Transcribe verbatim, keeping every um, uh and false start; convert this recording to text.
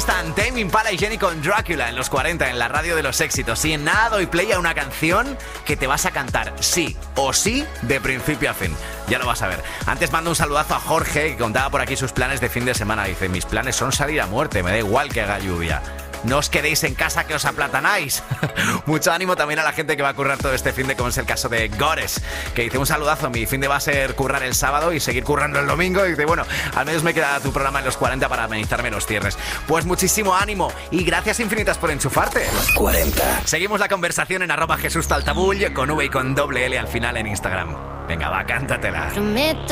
están Tame Impala y Jenny con Drácula en los cuarenta en la radio de los éxitos. Y en nada doy play a una canción que te vas a cantar sí o sí de principio a fin. Ya lo vas a ver. Antes mando un saludazo a Jorge, que contaba por aquí sus planes de fin de semana. Dice, mis planes son salir a muerte, me da igual que haga lluvia. No os quedéis en casa que os aplatanáis. Mucho ánimo también a la gente que va a currar todo este fin de, como es el caso de Gores, que dice un saludazo, mi fin de va a ser currar el sábado y seguir currando el domingo. Y dice, bueno, al menos me queda tu programa en los cuarenta para amenizarme los cierres. Pues muchísimo ánimo y gracias infinitas por enchufarte. Los cuarenta. Seguimos la conversación en arroba Jesús Taltabull con V y con doble L al final en Instagram. Venga, va, cántatela. Prometo